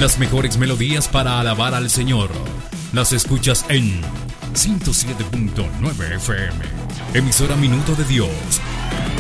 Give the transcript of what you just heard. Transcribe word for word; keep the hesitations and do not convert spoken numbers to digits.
Las mejores melodías para alabar al Señor las escuchas en ciento siete punto nueve F M, emisora Minuto de Dios.